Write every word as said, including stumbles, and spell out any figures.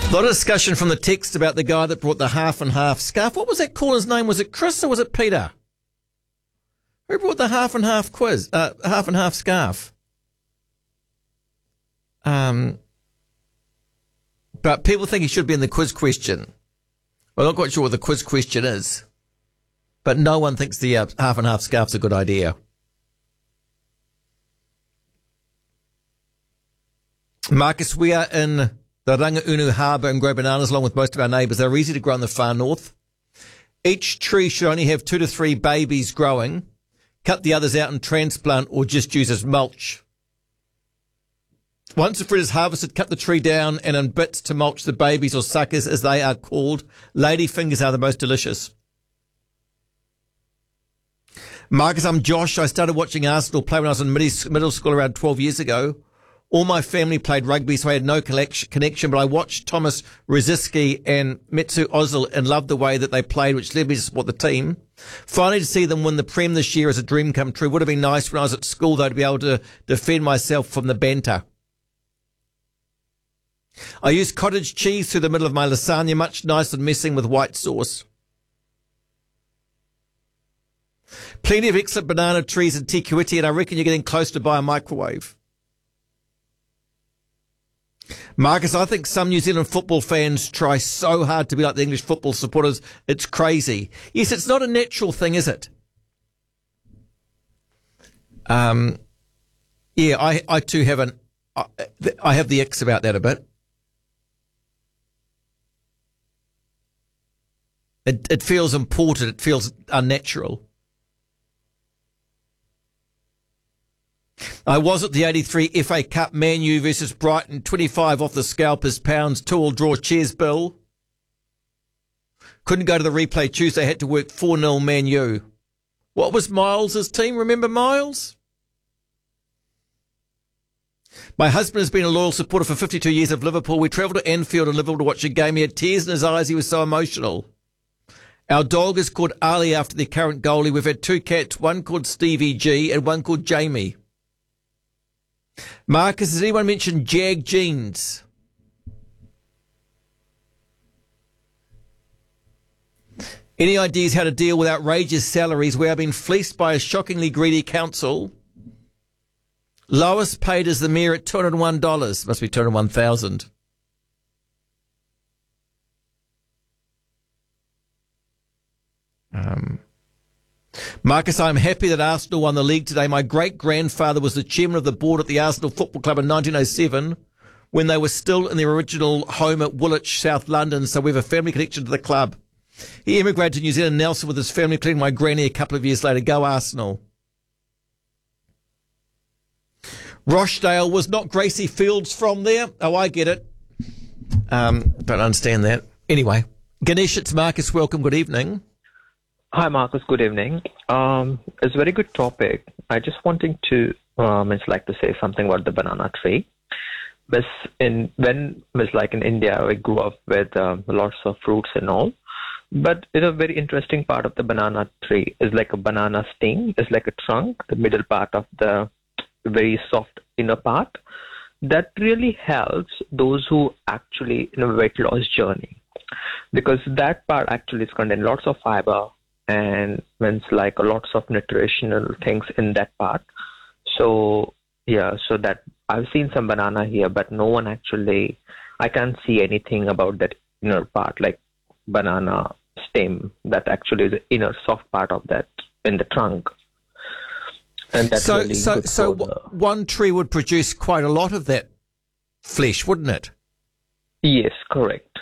A lot of discussion from the text about the guy that brought the half and half scarf. What was that caller's name? Was it Chris or was it Peter? Who brought the half and half quiz, uh, half and half scarf? Um, but people think he should be in the quiz question. Well, I'm not quite sure what the quiz question is, but no one thinks the uh, half and half scarf's a good idea. Marcus, we are in the Rangaunu Harbour and grow bananas along with most of our neighbours. They're easy to grow in the far north. Each tree should only have two to three babies growing. Cut the others out and transplant or just use as mulch. Once the fruit is harvested, cut the tree down and in bits to mulch the babies or suckers as they are called. Ladyfingers are the most delicious. Marcus, I'm Josh. I started watching Arsenal play when I was in middle school around twelve years ago. All my family played rugby, so I had no connection, but I watched Thomas Rosicky and Metsu Ozil and loved the way that they played, which led me to support the team. Finally, to see them win the Prem this year is a dream come true. Would have been nice when I was at school, though, to be able to defend myself from the banter. I use cottage cheese through the middle of my lasagna, much nicer than messing with white sauce. Plenty of excellent banana trees in Te Kuiti, and I reckon you're getting close to buy a microwave. Marcus, I think some New Zealand football fans try so hard to be like the English football supporters. It's crazy. Yes, it's not a natural thing, is it? Um, yeah, I, I too have an, I, I have the X about that a bit. It, it feels imported. It feels unnatural. I was at the eighty-three F A Cup, Man U versus Brighton, twenty-five off the scalpers pounds, two-all draw, cheers, Bill. Couldn't go to the replay Tuesday, had to work four nil Man U. What was Miles' team? Remember Miles? My husband has been a loyal supporter for fifty-two years of Liverpool. We travelled to Anfield and Liverpool to watch a game. He had tears in his eyes. He was so emotional. Our dog is called Ali after the current goalie. We've had two cats, one called Stevie G and one called Jamie. Marcus, has anyone mentioned Jag jeans? Any ideas how to deal with outrageous salaries? We are being fleeced by a shockingly greedy council. Lowest paid is the mayor at two hundred one dollars. Must be two hundred one thousand dollars. Um... Marcus, I'm happy that Arsenal won the league today. My great-grandfather was the chairman of the board at the Arsenal Football Club in nineteen oh seven when they were still in their original home at Woolwich, South London, so we have a family connection to the club. He emigrated to New Zealand, Nelson, with his family, including my granny a couple of years later. Go Arsenal. Rochdale was not Gracie Fields from there. Oh, I get it. Um, don't understand that. Anyway, Ganesh, it's Marcus. Welcome. Good evening. Hi, Marcus. Good evening. Um, it's a very good topic. I just wanting to, um, it's like to say something about the banana tree. But in when, it's like in India, we grew up with um, lots of fruits and all. But it's a very interesting part of the banana tree is like a banana stem. It's like a trunk, the middle part of the very soft inner part. That really helps those who actually in a weight loss journey, because that part actually is contain lots of fiber. And means like lots of nutritional things in that part. So, yeah, so that I've seen some banana here, but no one actually, I can't see anything about that inner part, like banana stem, that actually is the inner soft part of that in the trunk. And that's so, really so, good so for the, one tree would produce quite a lot of that flesh, wouldn't it? Yes, correct.